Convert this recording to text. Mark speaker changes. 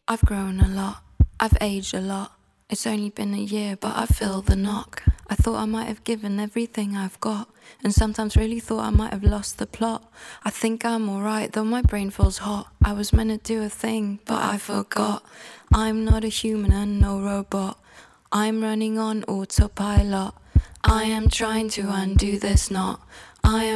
Speaker 1: I've grown a lot, I've aged a lot. It's only been a year, but I feel the knock. I thought I might have given everything I've got, and sometimes really thought I might have lost the plot. I think I'm alright, though my brain feels hot. I was meant to do a thing, but I forgot. I'm not a human and no robot. I'm running on autopilot. I am trying to undo this knot. I am